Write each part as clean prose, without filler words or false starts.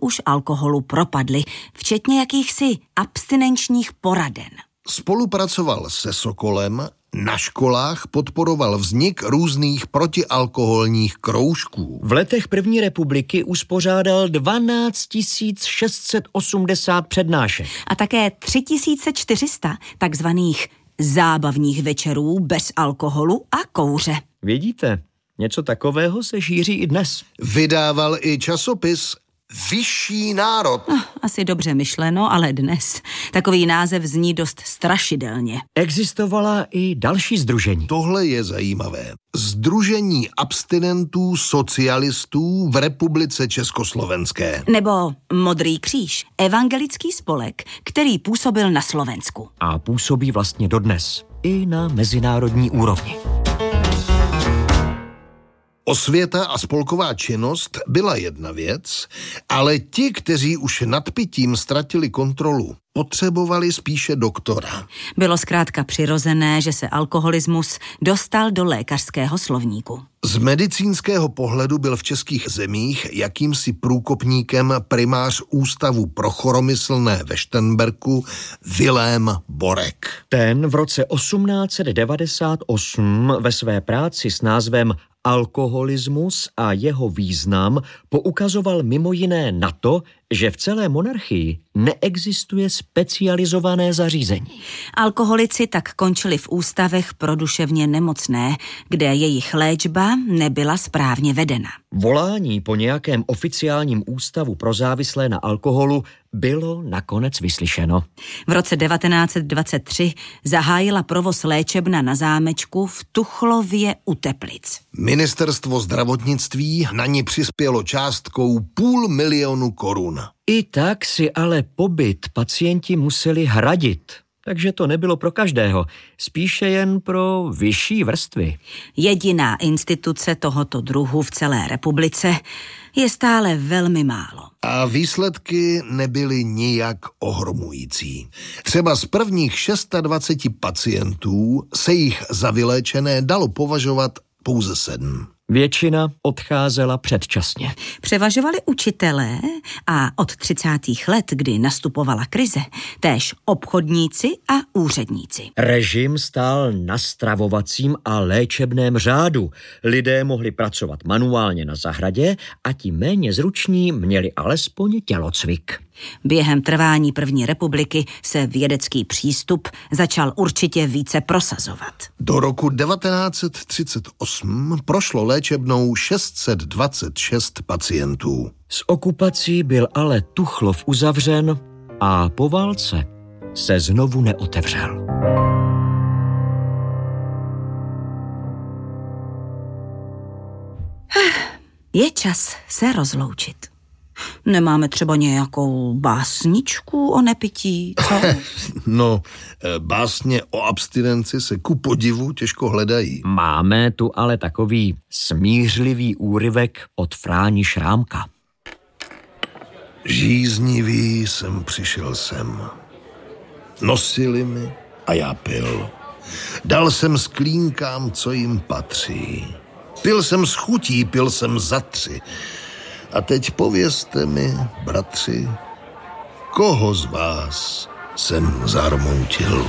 už alkoholu propadli, včetně jakýchsi abstinenčních poraden. Spolupracoval se Sokolem, na školách podporoval vznik různých protialkoholních kroužků. V letech první republiky uspořádal 12 680 přednášek. A také 3400 takzvaných zábavních večerů bez alkoholu a kouře. Vidíte, něco takového se šíří i dnes. Vydával i časopis Vyšší národ. Asi dobře myšleno, ale dnes. Takový název zní dost strašidelně. Existovala i další sdružení. Tohle je zajímavé. Sdružení abstinentů socialistů v Republice Československé. Nebo Modrý kříž, evangelický spolek, který působil na Slovensku. A působí vlastně dodnes. I na mezinárodní úrovni. Osvěta a spolková činnost byla jedna věc, ale ti, kteří už nad pitím ztratili kontrolu, potřebovali spíše doktora. Bylo zkrátka přirozené, že se alkoholismus dostal do lékařského slovníku. Z medicínského pohledu byl v českých zemích jakýmsi průkopníkem primář Ústavu pro choromyslné ve Šternberku Vilém Borek. Ten v roce 1898 ve své práci s názvem Alkoholismus a jeho význam poukazoval mimo jiné na to, že v celé monarchii neexistuje specializované zařízení. Alkoholici tak končili v ústavech pro duševně nemocné, kde jejich léčba nebyla správně vedena. Volání po nějakém oficiálním ústavu pro závislé na alkoholu bylo nakonec vyslyšeno. V roce 1923 zahájila provoz léčebna na zámečku v Tuchlově u Teplic. Ministerstvo zdravotnictví na ní přispělo částkou 500 000 korun. I tak si ale pobyt pacienti museli hradit, takže to nebylo pro každého, spíše jen pro vyšší vrstvy. Jediná instituce tohoto druhu v celé republice je stále velmi málo. A výsledky nebyly nijak ohromující. Třeba z prvních 26 pacientů se jich za vyléčené dalo považovat pouze 7. Většina odcházela předčasně. Převažovali učitelé a od 30. let, kdy nastupovala krize, též obchodníci a úředníci. Režim stál na stravovacím a léčebném řádu. Lidé mohli pracovat manuálně na zahradě a ti méně zruční měli alespoň tělocvik. Během trvání první republiky se vědecký přístup začal určitě více prosazovat. Do roku 1938 prošlo léčebnou 626 pacientů. S okupací byl ale Tuchlov uzavřen a po válce se znovu neotevřel. Je čas se rozloučit. Nemáme třeba nějakou básničku o nepití, co? No, básně o abstinenci se ku podivu těžko hledají. Máme tu ale takový smířlivý úryvek od Fráni Šrámka. Žíznivý jsem přišel sem. Nosili mi a já pil. Dal jsem sklínkám, co jim patří. Pil jsem s chutí, pil jsem za 3. A teď povězte mi, bratři, koho z vás jsem zarmoutil?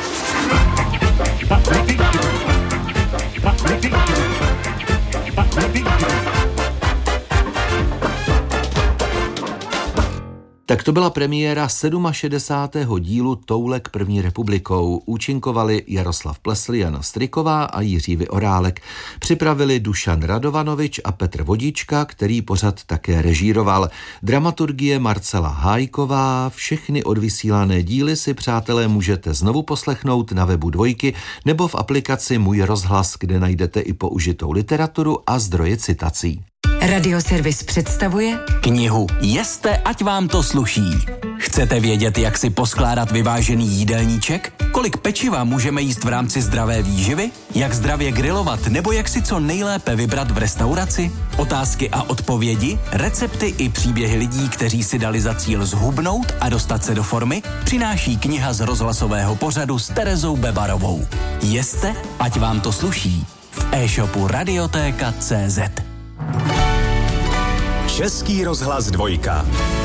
Tak to byla premiéra 67. dílu Toulek první republikou. Účinkovali Jaroslav Plesl, Jana Stryková a Jiří Vyorálek. Připravili Dušan Radovanovič a Petr Vodička, který pořad také režíroval. Dramaturgie Marcela Hájková. Všechny odvysílané díly si, přátelé, můžete znovu poslechnout na webu Dvojky nebo v aplikaci Můj rozhlas, kde najdete i použitou literaturu a zdroje citací. Radioservis představuje knihu Jeste, ať vám to sluší. Chcete vědět, jak si poskládat vyvážený jídelníček? Kolik pečiva můžeme jíst v rámci zdravé výživy? Jak zdravě grilovat nebo jak si co nejlépe vybrat v restauraci? Otázky a odpovědi, recepty i příběhy lidí, kteří si dali za cíl zhubnout a dostat se do formy, přináší kniha z rozhlasového pořadu s Terezou Bebarovou. Jeste, ať vám to sluší. V e-shopu Radiotéka.cz. Český rozhlas 2.